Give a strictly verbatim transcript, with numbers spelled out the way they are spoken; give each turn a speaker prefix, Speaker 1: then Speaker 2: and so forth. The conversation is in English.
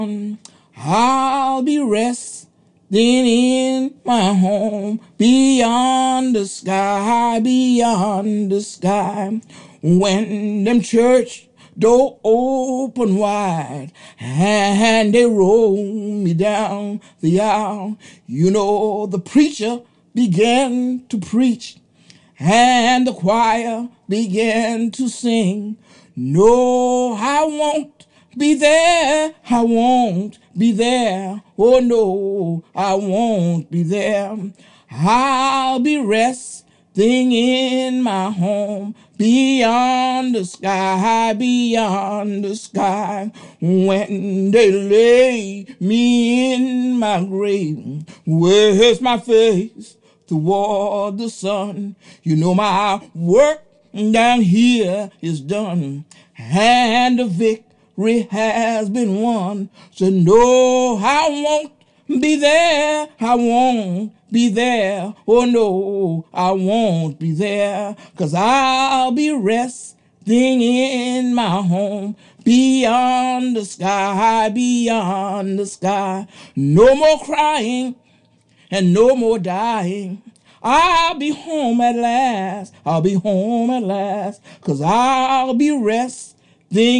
Speaker 1: I'll be resting in my home beyond the sky, beyond the sky. When them church door open wide and they roll me down the aisle, you know the preacher began to preach and the choir began to sing. No, I won't be there, I won't be there. Oh no, I won't be there. I'll be resting in my home beyond the sky, beyond the sky. When they lay me in my grave, where's my face toward the sun? You know my work down here is done, and the victory has been won. So no, I won't be there, I won't be there. Oh no, I won't be there, 'cause I'll be resting in my home beyond the sky, beyond the sky. No more crying and no more dying. I'll be home at last. I'll be home at last, 'cause I'll be resting